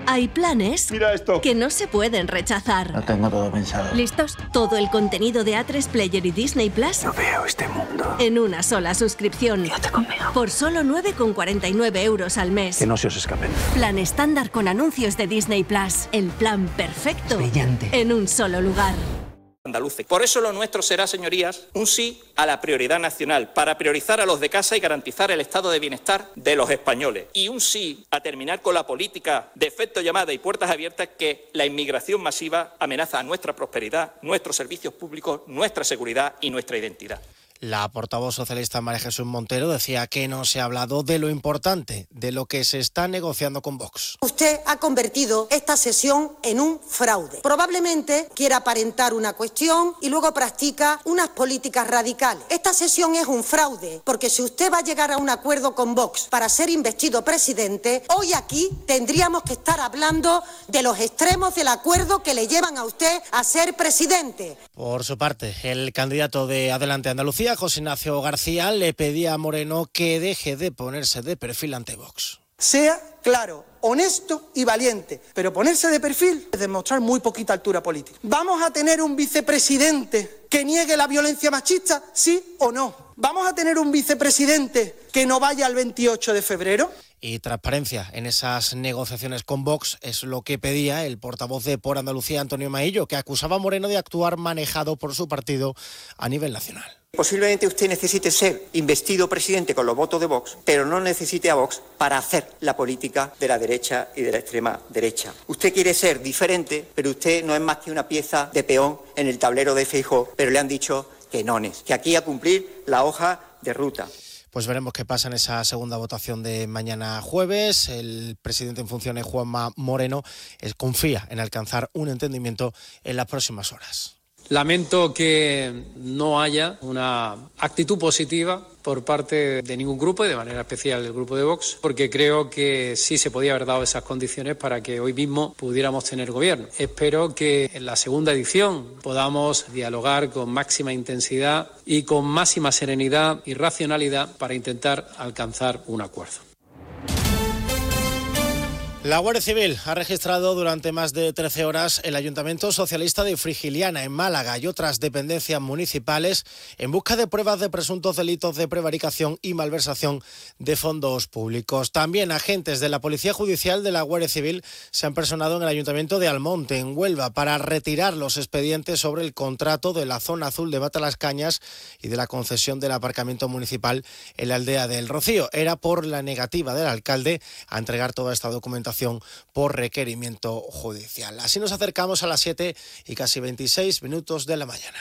Hay planes Mira esto. que no se pueden rechazar. Lo tengo todo pensado. ¿Listos? Todo el contenido de A3 Player y Disney Plus No veo este mundo. en una sola suscripción. Quédate conmigo. Por solo 9,49 euros al mes. Que no se os escapen. Plan estándar con anuncios de Disney Plus. El plan perfecto. Brillante. En un solo lugar. Andaluces. Por eso lo nuestro será, señorías, un sí a la prioridad nacional, para priorizar a los de casa y garantizar el estado de bienestar de los españoles. Y un sí a terminar con la política de efecto llamada y puertas abiertas que la inmigración masiva amenaza a nuestra prosperidad, nuestros servicios públicos, nuestra seguridad y nuestra identidad. La portavoz socialista María Jesús Montero decía que no se ha hablado de lo importante, de lo que se está negociando con Vox. Usted ha convertido esta sesión en un fraude. Probablemente quiera aparentar una cuestión y luego practica unas políticas radicales. Esta sesión es un fraude porque si usted va a llegar a un acuerdo con Vox para ser investido presidente, hoy aquí tendríamos que estar hablando de los extremos del acuerdo que le llevan a usted a ser presidente. Por su parte, el candidato de Adelante Andalucía, José Ignacio García, le pedía a Moreno que deje de ponerse de perfil ante Vox. Sea claro, honesto y valiente, pero ponerse de perfil es demostrar muy poquita altura política. ¿Vamos a tener un vicepresidente que niegue la violencia machista, sí o no? ¿Vamos a tener un vicepresidente que no vaya al 28 de febrero? Y transparencia en esas negociaciones con Vox es lo que pedía el portavoz de Por Andalucía, Antonio Maillo, que acusaba a Moreno de actuar manejado por su partido a nivel nacional. Posiblemente usted necesite ser investido presidente con los votos de Vox, pero no necesite a Vox para hacer la política de la derecha y de la extrema derecha. Usted quiere ser diferente, pero usted no es más que una pieza de peón en el tablero de Feijóo, pero le han dicho que nones, que aquí a cumplir la hoja de ruta. Pues veremos qué pasa en esa segunda votación de mañana jueves. El presidente en funciones, Juanma Moreno, confía en alcanzar un entendimiento en las próximas horas. Lamento que no haya una actitud positiva por parte de ningún grupo y de manera especial del grupo de Vox, porque creo que sí se podía haber dado esas condiciones para que hoy mismo pudiéramos tener gobierno. Espero que en la segunda edición podamos dialogar con máxima intensidad y con máxima serenidad y racionalidad para intentar alcanzar un acuerdo. La Guardia Civil ha registrado durante más de 13 horas el Ayuntamiento Socialista de Frigiliana, en Málaga, y otras dependencias municipales en busca de pruebas de presuntos delitos de prevaricación y malversación de fondos públicos. También agentes de la Policía Judicial de la Guardia Civil se han personado en el Ayuntamiento de Almonte, en Huelva, para retirar los expedientes sobre el contrato de la zona azul de Matalascañas y de la concesión del aparcamiento municipal en la aldea del Rocío. Era por la negativa del alcalde a entregar toda esta documentación por requerimiento judicial. Así nos acercamos a las 7 y casi 26 minutos de la mañana.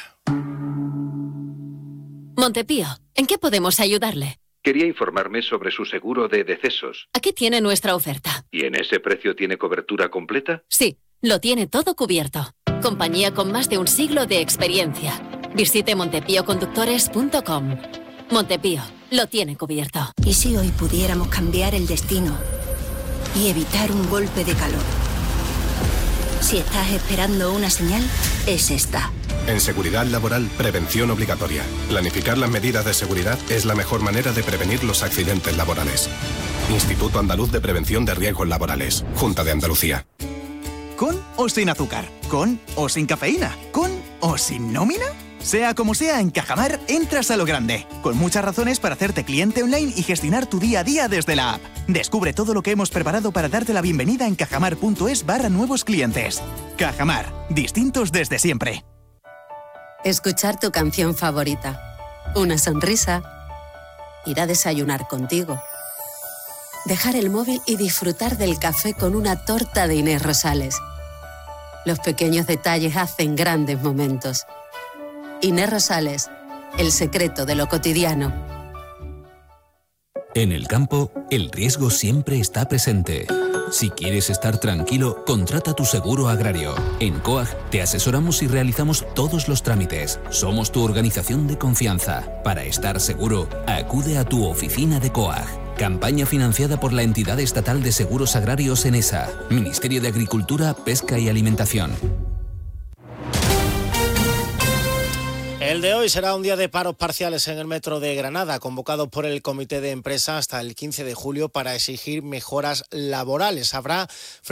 Montepío, ¿en qué podemos ayudarle? Quería informarme sobre su seguro de decesos. Aquí tiene nuestra oferta. ¿Y en ese precio tiene cobertura completa? Sí, lo tiene todo cubierto. Compañía con más de un siglo de experiencia. Visite montepíoconductores.com. Montepío, lo tiene cubierto. ¿Y si hoy pudiéramos cambiar el destino y evitar un golpe de calor? Si estás esperando una señal, es esta. En seguridad laboral, prevención obligatoria. Planificar las medidas de seguridad es la mejor manera de prevenir los accidentes laborales. Instituto Andaluz de Prevención de Riesgos Laborales. Junta de Andalucía. ¿Con o sin azúcar? ¿Con o sin cafeína? ¿Con o sin nómina? Sea como sea, en Cajamar entras a lo grande, con muchas razones para hacerte cliente online y gestionar tu día a día desde la app. Descubre todo lo que hemos preparado para darte la bienvenida en cajamar.es/nuevos clientes. Cajamar, distintos desde siempre. Escuchar tu canción favorita, una sonrisa, ir a desayunar contigo, dejar el móvil y disfrutar del café con una torta de Inés Rosales. Los pequeños detalles hacen grandes momentos. Inés Rosales, el secreto de lo cotidiano. En el campo, el riesgo siempre está presente. Si quieres estar tranquilo, contrata tu seguro agrario. En COAG te asesoramos y realizamos todos los trámites. Somos tu organización de confianza. Para estar seguro, acude a tu oficina de COAG. Campaña financiada por la entidad estatal de seguros agrarios ENESA. Ministerio de Agricultura, Pesca y Alimentación. El de hoy será un día de paros parciales en el metro de Granada, convocados por el comité de empresa hasta el 15 de julio para exigir mejoras laborales. Habrá